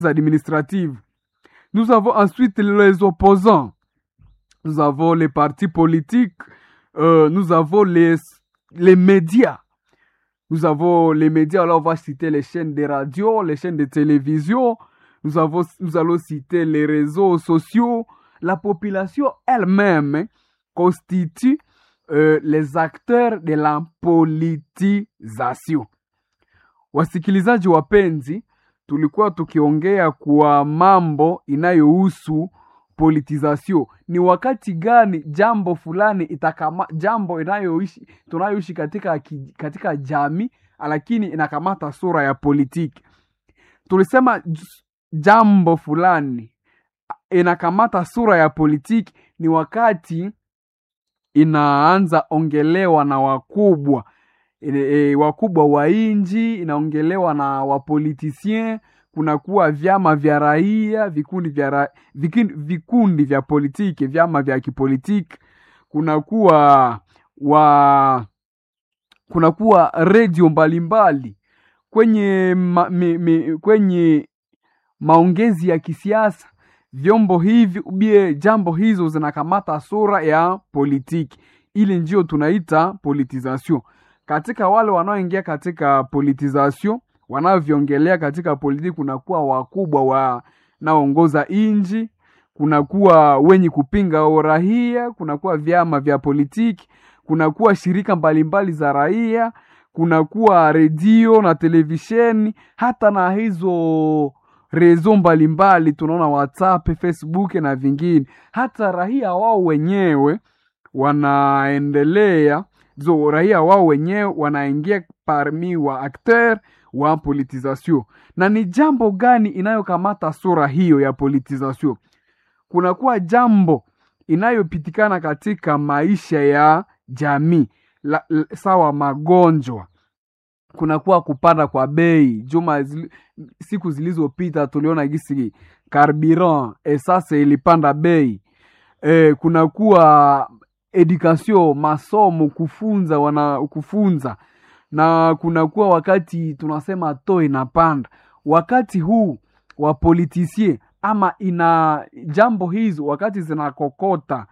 administratives. Nous avons ensuite les opposants. Nous avons les partis politiques. Nous avons les médias. Nous avons les médias, alors on va citer les chaînes de radio, les chaînes de télévision. Nous allons citer les réseaux sociaux. La population elle-même constitue les acteurs de la politisation. Wasikilizaji wapenzi, tulikuwa tukiongea kwa mambo inayohusu politisation. Ni wakati gani jambo fulani jambo tunayoishi katika jamii, lakini inakamata sura ya politiki. Tulisema jambo fulani inakamata sura ya politiki ni wakati inaanza ongelewa na wakubwa. Wakubwa wa inji, inaongelewa na wapolitisien, kunakuwa vyama vya raia, vikundi vya politiki, vyama vya kipolitiki, kunakuwa radio mbalimbali kwenye maongezi ya kisiasa. Vyombo hivi jambo hizo zinakamata sura ya politiki. Ili ndio tunaita politisation. Katika wale wanaoingia katika politisation, wanaoviongelea katika politiki, kunakuwa wakubwa wanaoongoza inji, kunakuwa wenye kupinga urahia, kunakuwa vyama vya politiki, kunakuwa shirika mbalimbali za raia, kunakuwa redio na televisheni, hata na hizo rezo mbalimbali tunaona WhatsApp, Facebook na vingine. Hata raia wao wenyewe wanaendelea, raia wao wenyewe wanaingia parmi wa acteur wa politisation. Na ni jambo gani inayokamata sura hiyo ya politisation? Kunakuwa jambo inayopitikana katika maisha ya jamii, sawa magonjwa. Kunakuwa kupanda kwa bei. Siku zilizopita tuliona gisi carburant essence ilipanda bei. Kunakuwa education, masomo, kufunza. Na kunakuwa wakati tunasema to inapanda. Wakati huu wa politisie ama jambo hizo wakati zinakokota,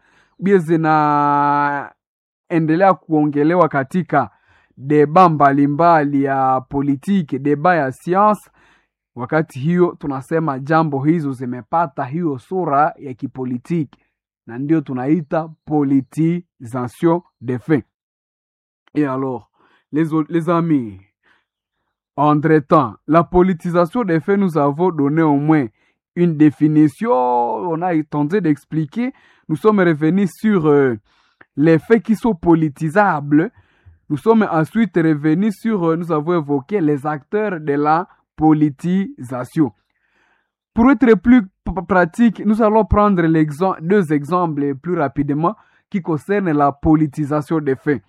zinaendelea kuongelewa katika deba mbalimbali ya politiki, deba ya science, wakati hiyo tunasema jambo hizo zimepata hiyo sura ya kipolitiki, na ndio tunaita politisation de fait. Et alors, les amis, entre-temps, la politisation de fait, nous avons donné au moins une définition, on a tenté d'expliquer, nous sommes revenus sur les faits qui sont politisables. Nous sommes ensuite revenus sur, nous avons évoqué les acteurs de la politisation. Pour être plus pratique, nous allons prendre deux exemples plus rapidement qui concernent la politisation des faits.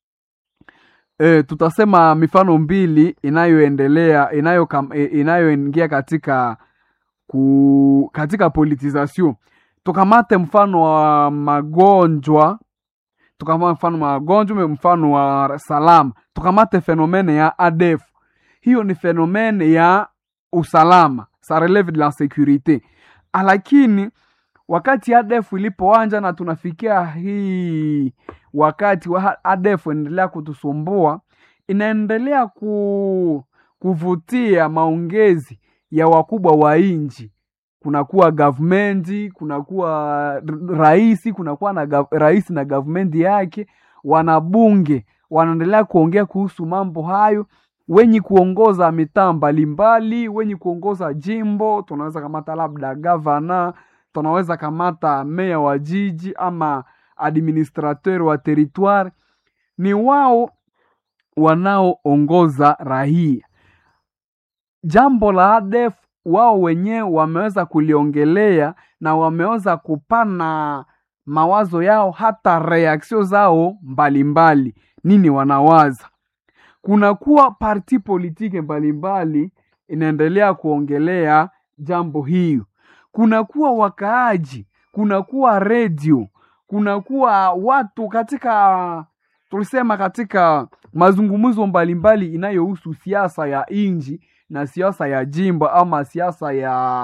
Tutasema mifano mbili inayoingia katika politisation. Tukamate mfano wa magonjwa. Mfano wa salama. Tukamate fenomene ya ADF. Hiyo ni fenomene ya usalama. Ça relève de la sécurité. Lakini wakati ADF ilipoanza na tunafikia hii wakati wa ADF endelea kutusumbua, inaendelea kuvutia maongezi ya wakubwa wa inji. Kunakuwa government, kunakuwa rais, kunakuwa na rais na government yake, wanabunge wanaendelea kuongea kuhusu mambo hayo, wenye kuongoza mitaa mbalimbali, wenye kuongoza jimbo, tunaweza kamata labda governor, tunaweza kamata meya wa jiji ama administrateur wa territoire, ni wao wanaoongoza raia. Jambo la ADF wao wenyewe wameweza kuliongelea na wameweza kupana mawazo yao, hata reaction zao mbalimbali. Nini wanawaza? Kunakuwa parti politike mbalimbali inaendelea kuongelea jambo hiyo. Kunakuwa wakaaji, kunakuwa radio, kunakuwa watu tulisema katika mazungumzo mbalimbali inayohusu siasa ya inji, na siasa ya jimbo ama siasa ya